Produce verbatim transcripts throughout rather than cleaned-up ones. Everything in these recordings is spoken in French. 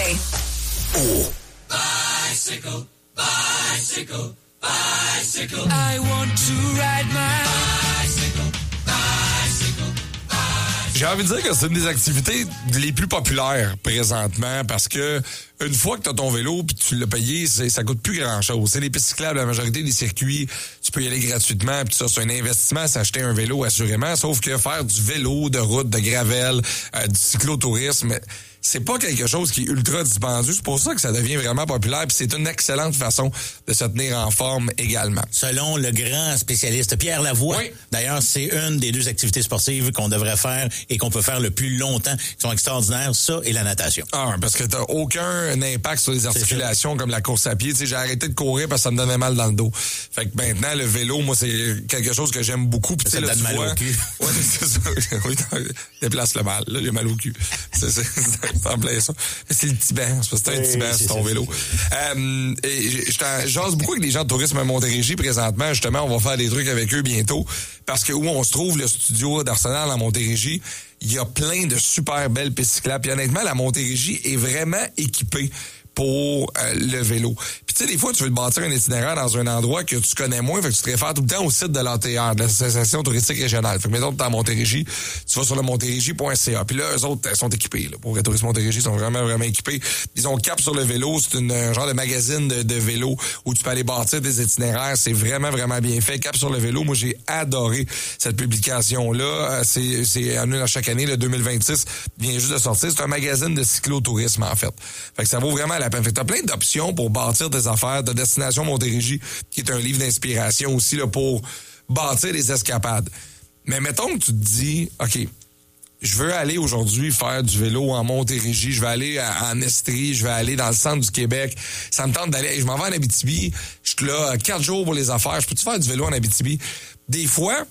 play. Oh. Bicycle, bicycle, bicycle. I want to ride my bicycle, bicycle, bicycle. J'ai envie de dire que c'est une des activités les plus populaires présentement parce que une fois que tu as ton vélo puis tu l'as payé, c'est, ça coûte plus grand-chose. C'est les pistes cyclables, la majorité des circuits, tu peux y aller gratuitement puis ça, c'est un investissement, s'acheter un vélo assurément, sauf que faire du vélo, de route, de gravel, euh, du cyclotourisme, c'est pas quelque chose qui est ultra dispendieux. C'est pour ça que ça devient vraiment populaire puis c'est une excellente façon de se tenir en forme également. Selon le grand spécialiste Pierre Lavoie, oui. D'ailleurs, c'est une des deux activités sportives qu'on devrait faire et qu'on peut faire le plus longtemps, qui sont extraordinaires, ça et la natation. Ah, parce que t'as aucun impact sur les articulations comme la course à pied. Tu sais, j'ai arrêté de courir parce que ça me donnait mal dans le dos. Fait que maintenant, le vélo, moi, c'est quelque chose que j'aime beaucoup. Puis, ça te donne mal vois, au cul. Ouais, c'est ça. Oui, déplace le mal. Là, il a mal au cul. C'est, c'est, c'est en plein ça. C'est le Tibet. C'est, c'est un oui, Tibet, c'est, c'est ton ça, vélo. Euh, et je j'ose beaucoup avec les gens de tourisme à Montérégie présentement. Justement, on va faire des trucs avec eux bientôt. Parce que où on se trouve, le studio d'Arsenal à Montérégie, il y a plein de super belles pistes cyclables. Puis honnêtement, la Montérégie est vraiment équipée pour euh, le vélo. Puis tu sais, des fois, tu veux te bâtir un itinéraire dans un endroit que tu connais moins, fait que tu te réfères tout le temps au site de l'A T R, de l'Association touristique régionale. Fait que mettons que t'es à Montérégie, tu vas sur le montérégie point c a. Puis là, eux autres sont équipés. Là. Pour le tourisme Montérégie, ils sont vraiment, vraiment équipés. Ils ont Cap sur le vélo, c'est une, un genre de magazine de, de vélo où tu peux aller bâtir des itinéraires. C'est vraiment, vraiment bien fait. Cap sur le vélo, moi, j'ai adoré cette publication-là. C'est, c'est à chaque année, le deux mille vingt-six vient juste de sortir. C'est un magazine de cyclotourisme, en fait. Fait que ça vaut vraiment la peine. Fait que t'as plein d'options pour bâtir tes affaires. T'as Destination Montérégie, qui est un livre d'inspiration aussi là, pour bâtir des escapades. Mais mettons que tu te dis, OK, je veux aller aujourd'hui faire du vélo en Montérégie, je vais aller à, en Estrie, je vais aller dans le centre du Québec. Ça me tente d'aller, je m'en vais en Abitibi, je suis là quatre jours pour les affaires, je peux-tu faire du vélo en Abitibi? Des fois,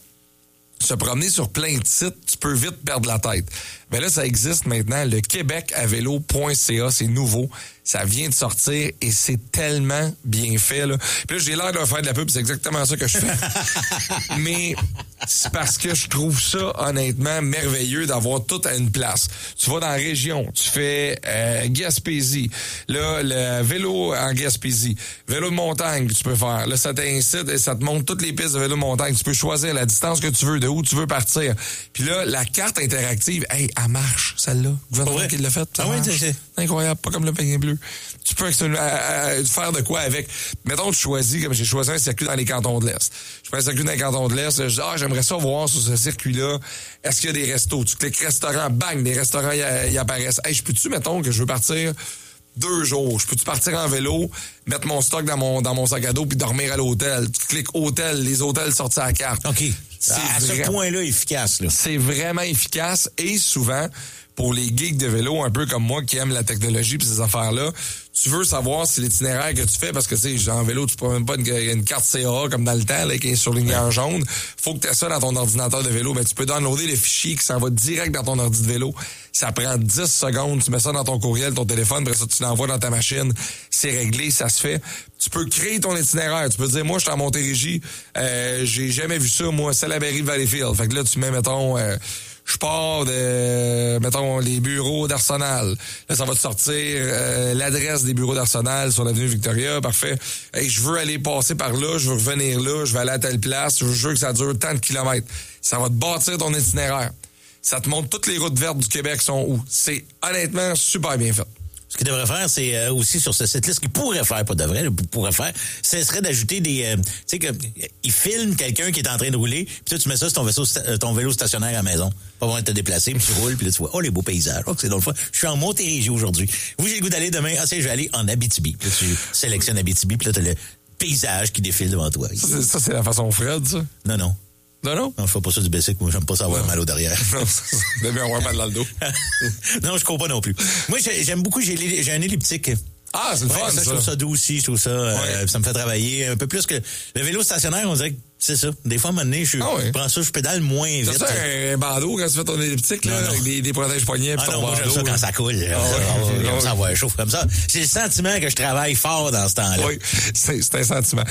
se promener sur plein de sites, tu peux vite perdre la tête. Mais là, ça existe maintenant, le québec à vélo point c a, c'est nouveau. Ça vient de sortir et c'est tellement bien fait, là. Puis là, j'ai l'air de faire de la pub, c'est exactement ça que je fais. Mais c'est parce que je trouve ça, honnêtement, merveilleux d'avoir tout à une place. Tu vas dans la région, tu fais euh, Gaspésie. Là, le vélo en Gaspésie. Vélo de montagne que tu peux faire. Là, ça t'incite et ça te montre toutes les pistes de vélo de montagne. Tu peux choisir la distance que tu veux, de où tu veux partir. Puis là, la carte interactive, hey, elle marche, celle-là. Le gouvernement qui l'a faite, ça ah marche. Oui, c'est incroyable, pas comme le panier bleu. Tu peux à, à, à faire de quoi avec. Mettons, tu choisis, comme j'ai choisi un circuit dans les cantons de l'Est. Je prends un circuit dans les cantons de l'Est, je dis, ah, j'aimerais ça voir sur ce circuit-là, est-ce qu'il y a des restos? Tu cliques restaurant, bang, des restaurants y, y apparaissent. Hey, je peux-tu, mettons, que je veux partir deux jours, je peux-tu partir en vélo, mettre mon stock dans mon, dans mon sac à dos puis dormir à l'hôtel? Tu cliques hôtel, les hôtels sortent à la carte. OK. C'est à vrai, ce point-là, efficace, là. C'est vraiment efficace et souvent, pour les geeks de vélo, un peu comme moi, qui aiment la technologie pis ces affaires-là, tu veux savoir si l'itinéraire que tu fais, parce que, tu sais, en vélo, tu prends même pas une, une carte C A A comme dans le temps, là, qui est surlignée en jaune. Faut que tu aies ça dans ton ordinateur de vélo. Ben, tu peux downloader le fichier qui s'en va direct dans ton ordi de vélo. Ça prend dix secondes. Tu mets ça dans ton courriel, ton téléphone, après ça, tu l'envoies dans ta machine. C'est réglé, ça se fait. Tu peux créer ton itinéraire. Tu peux dire, moi, je suis en Montérégie, euh, j'ai jamais vu ça, moi, Salaberry Valleyfield. Fait que là, tu mets, mettons, euh, je pars de, mettons, les bureaux d'Arsenal. Là, ça va te sortir euh, l'adresse des bureaux d'Arsenal sur l'avenue Victoria. Parfait. Hey, je veux aller passer par là, je veux revenir là, je vais aller à telle place, je veux que ça dure tant de kilomètres. Ça va te bâtir ton itinéraire. Ça te montre toutes les routes vertes du Québec sont où. C'est honnêtement super bien fait. Ce qu'il devrait faire, c'est euh, aussi sur ce site-là, ce qu'il pourrait faire, pas de vrai, pourrait faire, ce serait d'ajouter des... Euh, tu sais, que il filme quelqu'un qui est en train de rouler, puis toi, tu mets ça sur ton, vaisseau, ton vélo stationnaire à la maison. Pas besoin de te déplacer, puis tu roules, puis là, tu vois, oh, les beaux paysages. Oh, c'est dans le fun. Je suis en Montérégie aujourd'hui. Oui, j'ai le goût d'aller demain. Ah, c'est, je vais aller en Abitibi. Puis là, tu sélectionnes Abitibi, puis là, t'as le paysage qui défile devant toi. Ça, c'est, ça, c'est la façon Fred, ça? Non, non. Non, non? Non, je fais pas ça du basic. Moi, j'aime pas ça avoir non. mal au derrière. Non, vous devez avoir mal dans le dos. Non, je crois pas non plus. Moi, j'aime beaucoup, j'ai, j'ai un elliptique. Ah, c'est le ouais, fun, ça, ça. Je trouve ça doux aussi, je trouve ça, ouais. euh, ça me fait travailler un peu plus que le vélo stationnaire, on dirait que c'est ça. Des fois, à un moment donné, je ah oui. prends ça, je pédale moins vite. C'est ça, un bandeau quand tu fais ton elliptique, là, non, non. avec des, des protèges poignets ah pis ton non, moi, bandeau. j'aime ça quand ça coule. Ah, ouais, j'aime ça avoir chaud comme ça. J'ai le sentiment que je travaille fort dans ce temps-là. Oui, c'est, c'est un sentiment.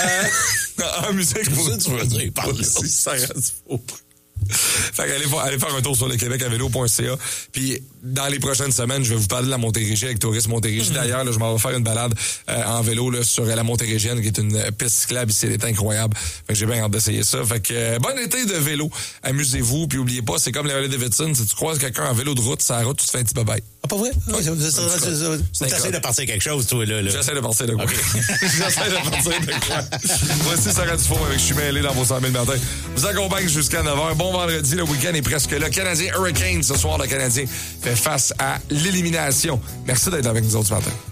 euh, en musique, pour ça, tu veux dire, parle ça reste faux. Fait qu'allez allez faire un tour sur le québec à vélo point c a. Puis dans les prochaines semaines, je vais vous parler de la Montérégie avec Tourisme Montérégie. Mm-hmm. D'ailleurs, là, je m'en vais faire une balade euh, en vélo là, sur la Montérégienne, qui est une piste cyclable ici. Elle est incroyable. Fait que j'ai bien hâte d'essayer ça. Fait que euh, bon été de vélo. Amusez-vous. Puis oubliez pas, c'est comme les vallées Davidson. Si tu croises quelqu'un en vélo de route, ça route, tu te fais un petit bye-bye. Ah, pas vrai? Oui, tu essaies de partir quelque chose, toi, là. là. J'essaie de partir de quoi? Okay. J'essaie de partir de quoi? Voici Sarah Dufault avec Je suis mêlé dans vos cent mille matins. Vous accompagne jusqu'à neuf heures. Bon vendredi, le week-end est presque là. Canadien Hurricane, ce soir, le Canadien fait face à l'élimination. Merci d'être avec nous autres ce matin.